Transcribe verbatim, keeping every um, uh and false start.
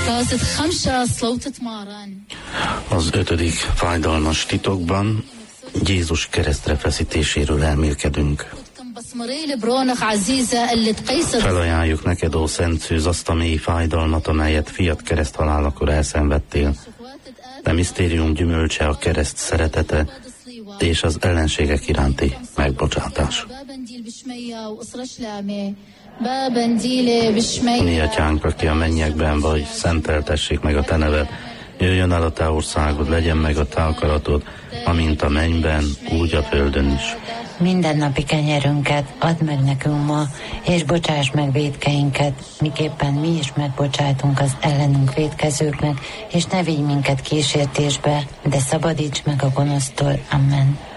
Az ötödik fájdalmas titokban Jézus keresztre feszítéséről elmélkedünk. Felajánljuk neked, ó Szent Szűz, azt a mély fájdalmat, amelyet fiat kereszthalálakor elszenvedtél. De misztérium gyümölcse a kereszt szeretete és az ellenségek iránti megbocsátás. Mi atyánk, aki a mennyekben vagy, szenteltessék meg a te neved, jöjjön el a te országod, legyen meg a te akaratod, amint a mennyben, úgy a földön is. Mindennapi kenyerünket add meg nekünk ma, és bocsáss meg vétkeinket, miképpen mi is megbocsátunk az ellenünk vétkezőknek, és ne vigy minket kísértésbe, de szabadíts meg a gonosztól. Amen.